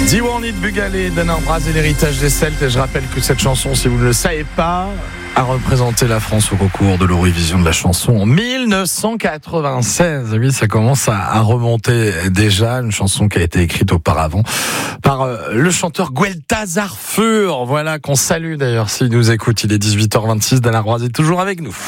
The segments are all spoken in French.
Diwanit Bugalé, Danar Braz et l'héritage des Celtes. Et je rappelle que cette chanson, si vous ne le savez pas, a représenté la France au concours de l'Eurovision de la chanson en 1996. Oui, ça commence à remonter déjà. Une chanson qui a été écrite auparavant par le chanteur Guelta Zarfur. Voilà, qu'on salue d'ailleurs s'il nous écoute. Il est 18h26. Danar Braz est toujours avec nous.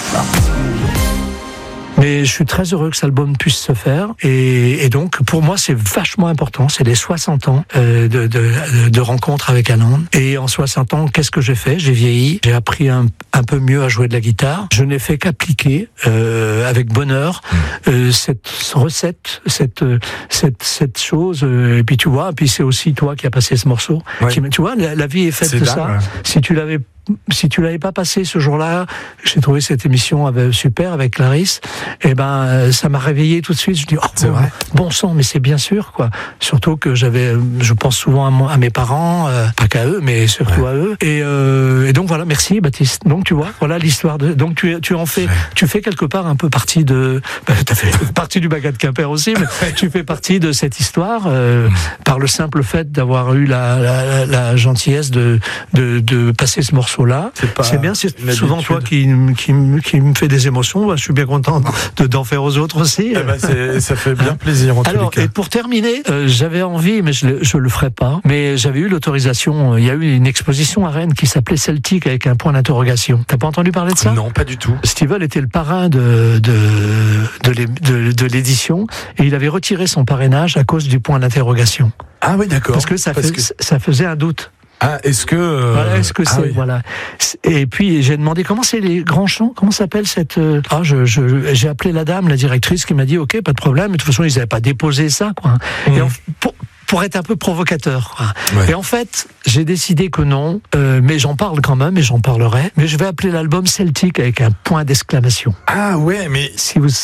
Mais je suis très heureux que cet album puisse se faire et donc pour moi c'est vachement important. C'est les 60 ans de rencontre avec Alan. Et en 60 ans, qu'est-ce que j'ai fait ? J'ai vieilli, j'ai appris un peu mieux à jouer de la guitare. Je n'ai fait qu'appliquer avec bonheur cette recette, cette chose. Et puis tu vois, et puis c'est aussi toi qui as passé ce morceau. Ouais. Tu vois, la vie est faite de ça. Ouais. Si tu l'avais pas passé ce jour-là, j'ai trouvé cette émission super avec Clarisse. Et ça m'a réveillé tout de suite. Je dis bon sang, mais c'est bien sûr quoi. Surtout que je pense souvent à mes parents, pas qu'à eux, mais surtout à eux. Et donc voilà, merci Baptiste. Donc tu vois, voilà l'histoire de. Donc tu fais quelque part un peu partie de. T'as fait partie du Bagat de Quimper aussi, mais tu fais partie de cette histoire par le simple fait d'avoir eu la gentillesse de passer ce morceau. C'est bien, c'est souvent toi qui me fait des émotions. Je suis bien content d'en faire aux autres aussi. Ça fait bien plaisir en tous les cas. Et pour terminer, j'avais envie, mais je le ferai pas, mais j'avais eu l'autorisation, il y a eu une exposition à Rennes qui s'appelait Celtic avec un point d'interrogation. T'as pas entendu parler de ça ? Non, pas du tout. Steven était le parrain de l'édition et il avait retiré son parrainage à cause du point d'interrogation. Ah oui, d'accord. Parce que ça faisait un doute. Ah, est-ce que oui. Voilà. Et puis j'ai demandé comment c'est les grands chants, comment s'appelle cette j'ai appelé la dame, la directrice qui m'a dit OK, pas de problème, de toute façon ils n'avaient pas déposé ça quoi. Et pour être un peu provocateur. Quoi. Ouais. Et en fait, j'ai décidé que non, mais j'en parle quand même, et j'en parlerai. Mais je vais appeler l'album Celtic avec un point d'exclamation. Ah ouais, mais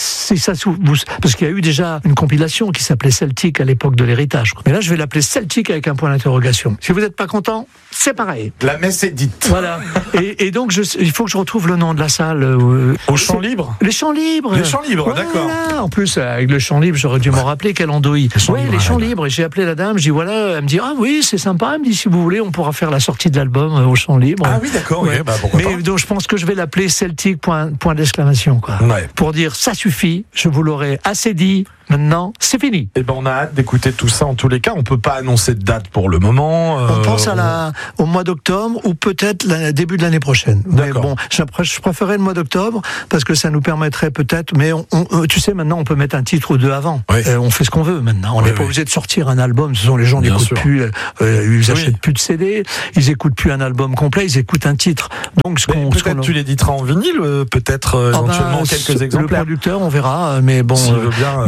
parce qu'il y a eu déjà une compilation qui s'appelait Celtic à l'époque de l'héritage. Mais là, je vais l'appeler Celtic avec un point d'interrogation. Si vous n'êtes pas content, c'est pareil. La messe est dite. Voilà. Et donc, il faut que je retrouve le nom de la salle. Au Champ Libre. Les Champs Libres. Les Champs Libres, voilà. D'accord. En plus, avec le Champ Libre, j'aurais dû m'en rappeler quelle andouille. Les Champs Libres. Et j'ai appelé la dame, je dis voilà, elle me dit ah oui c'est sympa, elle me dit si vous voulez on pourra faire la sortie de l'album au Champ Libre. Ah oui d'accord, ouais. Pourquoi pas. Donc je pense que je vais l'appeler Celtic point d'exclamation quoi. Ouais. Pour dire ça suffit, je vous l'aurai assez dit. Maintenant, c'est fini. Et on a hâte d'écouter tout ça en tous les cas. On peut pas annoncer de date pour le moment. On pense au mois d'octobre ou peut-être début de l'année prochaine. Mais bon, je préférais le mois d'octobre parce que ça nous permettrait peut-être. Mais tu sais, maintenant, on peut mettre un titre ou deux avant. Oui. On fait ce qu'on veut maintenant. On n'est pas obligé de sortir un album. Ce sont les gens n'écoutent plus. Ils achètent plus de CD. Ils écoutent plus un album complet. Ils écoutent un titre. Donc peut-être tu l'éditeras en vinyle, peut-être éventuellement quelques exemplaires. Le producteur, on verra. Mais bon, s'il veut bien.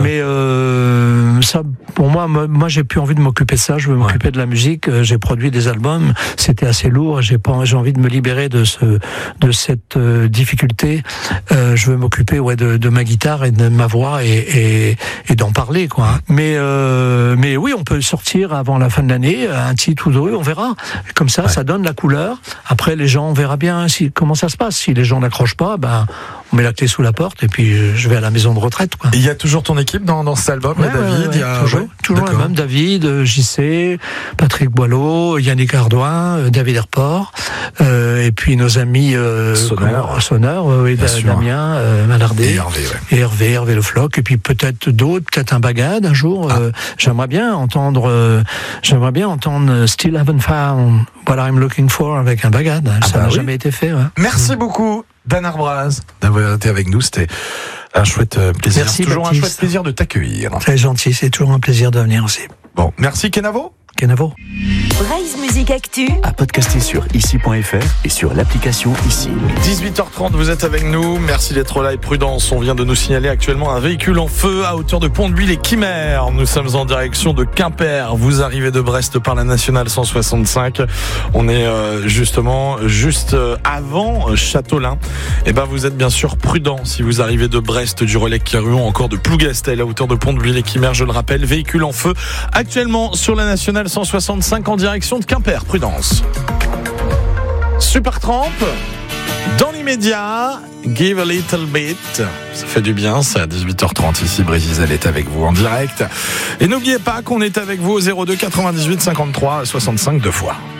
Ça, pour moi, j'ai plus envie de m'occuper de ça. Je veux m'occuper de la musique. J'ai produit des albums. C'était assez lourd. J'ai envie de me libérer de cette difficulté. Je veux m'occuper, de ma guitare et de ma voix et d'en parler, quoi. Mais oui, on peut sortir avant la fin de l'année un titre ou deux. On verra. Comme ça, ça donne la couleur. Après, les gens, on verra bien comment ça se passe. Si les gens n'accrochent pas, on met la clé sous la porte et puis je vais à la maison de retraite, quoi. Il y a toujours ton équipe dans cet album, David. Il y a toujours la même. David, JC, Patrick Boileau, Yannick Ardouin, David Herport, et puis nos amis Sonneur, Damien Malardet et Hervé Le Floch, et puis peut-être d'autres, peut-être un Bagad un jour. J'aimerais bien entendre Still Haven't Found What I'm Looking For avec un Bagad. Ça n'a jamais été fait. Ouais. Merci beaucoup, Danar Braz, d'avoir été avec nous. C'était un chouette plaisir. Merci, toujours Baptiste. Un chouette plaisir de t'accueillir. Très gentil, c'est toujours un plaisir de venir aussi. Bon, merci Kenavo. Braise Musique Actu à podcaster sur ici.fr et sur l'application Ici. 18h30, vous êtes avec nous. Merci d'être là et prudence. On vient de nous signaler actuellement un véhicule en feu à hauteur de Pont-de-Buis et Quimper. Nous sommes en direction de Quimper. Vous arrivez de Brest par la nationale 165. On est justement juste avant Châteaulin. Et vous êtes bien sûr prudent si vous arrivez de Brest, du Relecq-Kerhuon, encore de Plougastel à hauteur de Pont-de-Buis et Quimper. Je le rappelle, véhicule en feu actuellement sur la nationale 165 en direction de Quimper. Prudence. Supertramp, Dans l'immédiat, Give a Little Bit. Ça fait du bien, c'est à 18h30 ici. Brigitte, elle est avec vous en direct. Et n'oubliez pas qu'on est avec vous au 02 98 53 65 deux fois.